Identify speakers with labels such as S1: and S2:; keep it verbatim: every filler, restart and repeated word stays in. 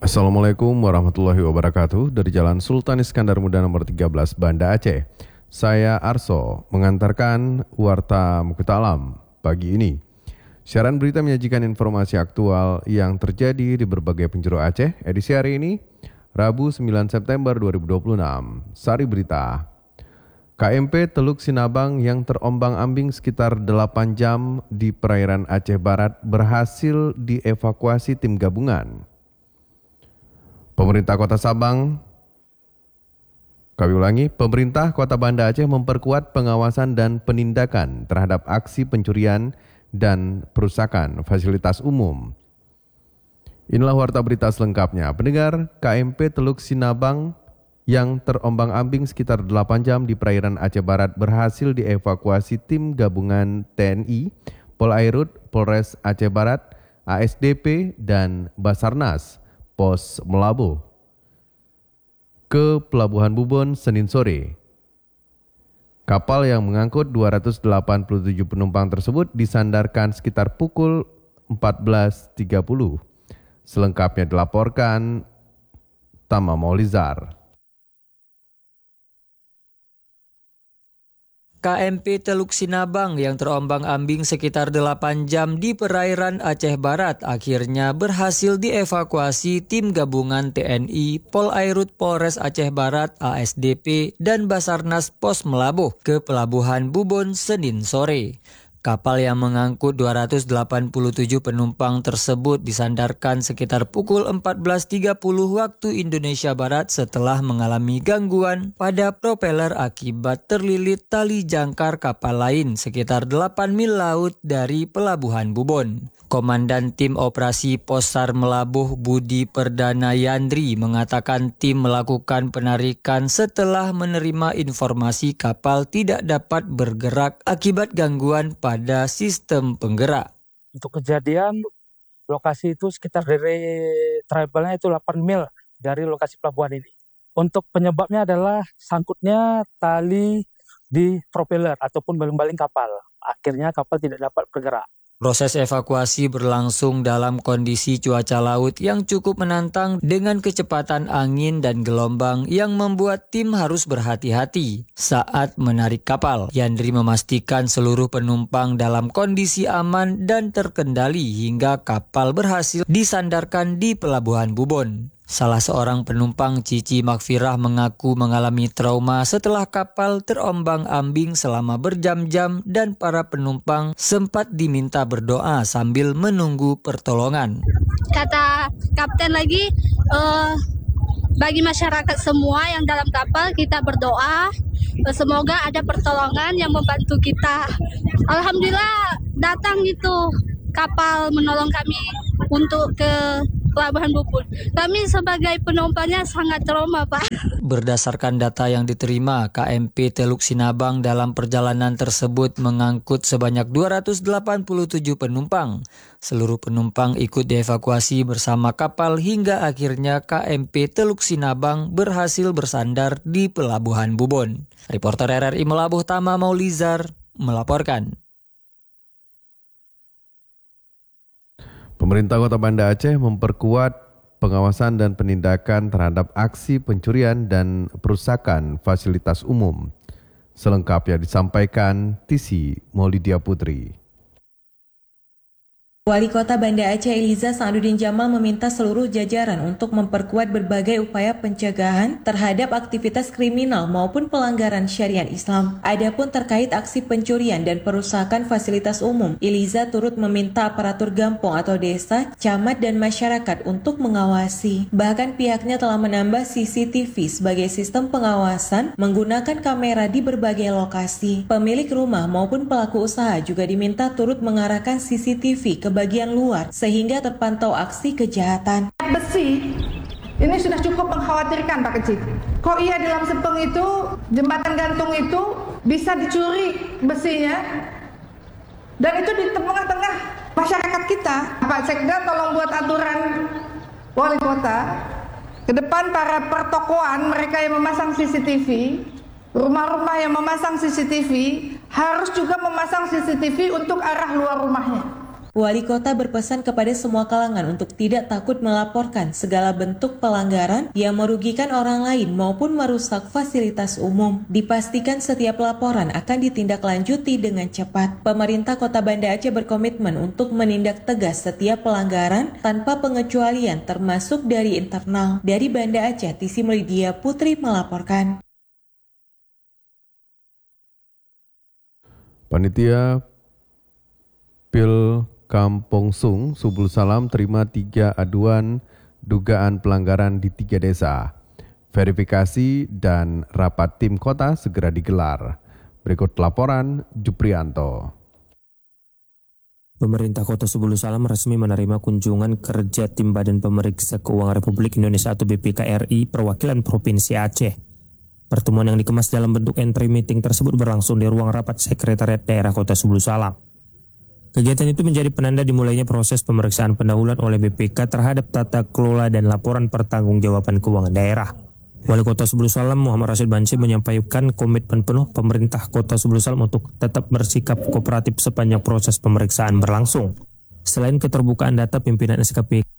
S1: Assalamualaikum warahmatullahi wabarakatuh. Dari Jalan Sultan Iskandar Muda nomor tiga belas Banda Aceh. Saya Arso mengantarkan Warta Mukita Alam pagi ini. Siaran berita menyajikan informasi aktual yang terjadi di berbagai penjuru Aceh. Edisi hari ini Rabu sembilan September dua ribu dua puluh enam. Sari berita. K M P Teluk Sinabang yang terombang-ambing sekitar delapan jam di perairan Aceh Barat berhasil dievakuasi tim gabungan. Pemerintah Kota Sabang, kami ulangi, pemerintah Kota Banda Aceh memperkuat pengawasan dan penindakan terhadap aksi pencurian dan perusakan fasilitas umum. Inilah warta berita selengkapnya. Pendengar, K M P Teluk Sinabang yang terombang-ambing sekitar delapan jam di perairan Aceh Barat berhasil dievakuasi tim gabungan T N I, Polairut, Polres Aceh Barat, A S D P, dan Basarnas Pos Melabuh ke Pelabuhan Bubon Senin sore. Kapal yang mengangkut dua ratus delapan puluh tujuh penumpang tersebut disandarkan sekitar pukul empat belas tiga puluh. Selengkapnya dilaporkan Tama Maulizar.
S2: K M P Teluk Sinabang yang terombang-ambing sekitar delapan jam di perairan Aceh Barat akhirnya berhasil dievakuasi tim gabungan T N I, Polairut Polres Aceh Barat, A S D P, dan Basarnas Pos Melabuh ke Pelabuhan Bubon Senin sore. Kapal yang mengangkut dua ratus delapan puluh tujuh penumpang tersebut disandarkan sekitar pukul empat belas tiga puluh waktu Indonesia Barat setelah mengalami gangguan pada propeller akibat terlilit tali jangkar kapal lain sekitar delapan mil laut dari Pelabuhan Bubon. Komandan Tim Operasi Posar Melabuh Budi Perdana Yandri mengatakan tim melakukan penarikan setelah menerima informasi kapal tidak dapat bergerak akibat gangguan pada sistem penggerak.
S3: Untuk kejadian, lokasi itu sekitar dari travelnya itu delapan mil dari lokasi pelabuhan ini. Untuk penyebabnya adalah sangkutnya tali di propeller ataupun baling-baling kapal. Akhirnya kapal tidak dapat bergerak.
S2: Proses evakuasi berlangsung dalam kondisi cuaca laut yang cukup menantang dengan kecepatan angin dan gelombang yang membuat tim harus berhati-hati saat menarik kapal. Yandri memastikan seluruh penumpang dalam kondisi aman dan terkendali hingga kapal berhasil disandarkan di Pelabuhan Bubon. Salah seorang penumpang Cici Makfirah mengaku mengalami trauma setelah kapal terombang-ambing selama berjam-jam dan para penumpang sempat diminta berdoa sambil menunggu pertolongan.
S4: Kata kapten lagi, uh, bagi masyarakat semua yang dalam kapal kita berdoa, uh, semoga ada pertolongan yang membantu kita. Alhamdulillah datang itu kapal menolong kami untuk ke Pelabuhan Bubon. Kami sebagai penumpangnya sangat trauma, Pak.
S2: Berdasarkan data yang diterima, K M P Teluk Sinabang dalam perjalanan tersebut mengangkut sebanyak dua ratus delapan puluh tujuh penumpang. Seluruh penumpang ikut dievakuasi bersama kapal hingga akhirnya K M P Teluk Sinabang berhasil bersandar di Pelabuhan Bubon. Reporter R R I Melabuh Tama Maulizar melaporkan.
S1: Pemerintah Kota Banda Aceh memperkuat pengawasan dan penindakan terhadap aksi pencurian dan perusakan fasilitas umum. Selengkapnya disampaikan Tisi Maulidia Putri.
S5: Wali Kota Banda Aceh Eliza Sa'adudin Jamal meminta seluruh jajaran untuk memperkuat berbagai upaya pencegahan terhadap aktivitas kriminal maupun pelanggaran syariat Islam. Adapun terkait aksi pencurian dan perusakan fasilitas umum, Eliza turut meminta aparatur gampong atau desa, camat dan masyarakat untuk mengawasi. Bahkan pihaknya telah menambah C C T V sebagai sistem pengawasan menggunakan kamera di berbagai lokasi. Pemilik rumah maupun pelaku usaha juga diminta turut mengarahkan C C T V ke bagian luar sehingga terpantau aksi kejahatan.
S6: Besi ini sudah cukup mengkhawatirkan, Pak Kecil. Kok iya di Lamsempeng itu jembatan gantung itu bisa dicuri besinya dan itu di tengah-tengah masyarakat kita. Pak Sekda tolong buat aturan wali kota ke depan para pertokoan mereka yang memasang C C T V, rumah-rumah yang memasang C C T V harus juga memasang C C T V untuk arah luar rumahnya.
S5: Wali Kota berpesan kepada semua kalangan untuk tidak takut melaporkan segala bentuk pelanggaran yang merugikan orang lain maupun merusak fasilitas umum. Dipastikan setiap laporan akan ditindaklanjuti dengan cepat. Pemerintah Kota Banda Aceh berkomitmen untuk menindak tegas setiap pelanggaran tanpa pengecualian termasuk dari internal. Dari Banda Aceh, Tisi Melidia Putri melaporkan.
S1: Panitia Pil Kampung Sung, Subul Salam terima tiga aduan dugaan pelanggaran di tiga desa. Verifikasi dan rapat tim kota segera digelar. Berikut laporan Juprianto.
S7: Pemerintah Kota Subul Salam resmi menerima kunjungan kerja tim Badan Pemeriksa Keuangan Republik Indonesia atau B P K R I perwakilan Provinsi Aceh. Pertemuan yang dikemas dalam bentuk entry meeting tersebut berlangsung di ruang rapat Sekretariat Daerah Kota Subul Salam. Kegiatan itu menjadi penanda dimulainya proses pemeriksaan pendahuluan oleh B P K terhadap tata kelola dan laporan pertanggungjawaban keuangan daerah. Wali Kota Subul Salam Muhammad Rashid Banci menyampaikan komitmen penuh pemerintah Kota Subul Salam untuk tetap bersikap kooperatif sepanjang proses pemeriksaan berlangsung. Selain keterbukaan data, pimpinan S K P